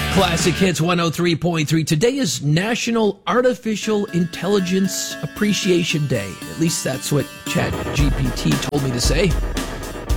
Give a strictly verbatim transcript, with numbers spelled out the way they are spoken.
Classic Hits one oh three point three. Today is National Artificial Intelligence Appreciation Day. At least that's what ChatGPT told me to say.